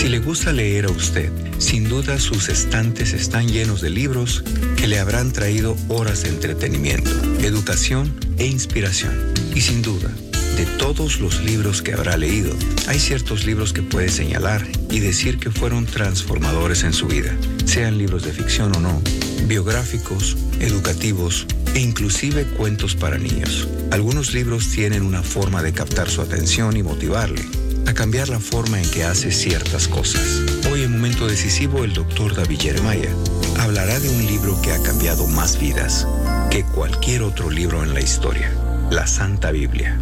Si le gusta leer a usted, sin duda sus estantes están llenos de libros que le habrán traído horas de entretenimiento, educación e inspiración. Y sin duda, de todos los libros que habrá leído, hay ciertos libros que puede señalar y decir que fueron transformadores en su vida, sean libros de ficción o no, biográficos, educativos e inclusive cuentos para niños. Algunos libros tienen una forma de captar su atención y motivarle a cambiar la forma en que hace ciertas cosas. Hoy, en Momento Decisivo, el Dr. David Jeremiah hablará de un libro que ha cambiado más vidas que cualquier otro libro en la historia, la Santa Biblia.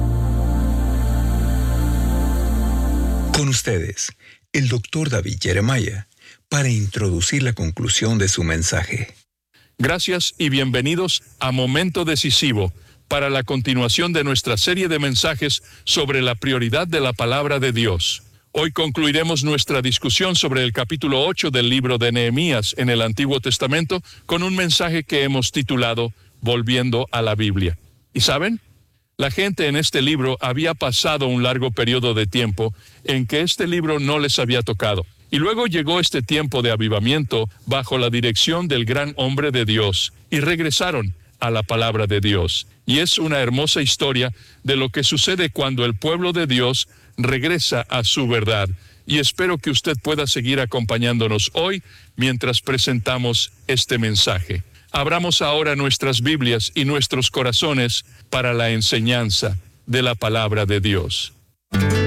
Con ustedes, el Dr. David Jeremiah, para introducir la conclusión de su mensaje. Gracias y bienvenidos a Momento Decisivo, para la continuación de nuestra serie de mensajes sobre la prioridad de la palabra de Dios. Hoy concluiremos nuestra discusión sobre el capítulo 8 del libro de Nehemías en el Antiguo Testamento con un mensaje que hemos titulado Volviendo a la Biblia. ¿Y saben? La gente en este libro había pasado un largo periodo de tiempo en que este libro no les había tocado. Y luego llegó este tiempo de avivamiento bajo la dirección del gran hombre de Dios y regresaron a la palabra de Dios. Y es una hermosa historia de lo que sucede cuando el pueblo de Dios regresa a su verdad. Y espero que usted pueda seguir acompañándonos hoy mientras presentamos este mensaje. Abramos ahora nuestras Biblias y nuestros corazones para la enseñanza de la palabra de Dios.